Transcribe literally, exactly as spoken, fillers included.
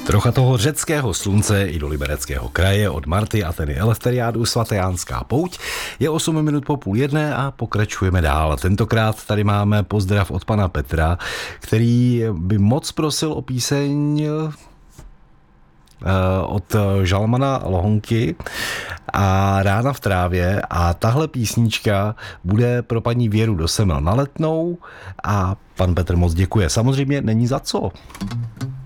Trocha toho řeckého slunce i do Libereckého kraje od Marty Atheny Eleftheriádou Svatéjánská pouť. Je osm minut po půl jedné a pokračujeme dál. Tentokrát tady máme pozdrav od pana Petra, který by moc prosil o píseň od Žalmana Lohonky a Rána v trávě, a tahle písnička bude pro paní Věru do Semel na Letnou a pan Petr moc děkuje. Samozřejmě není za co.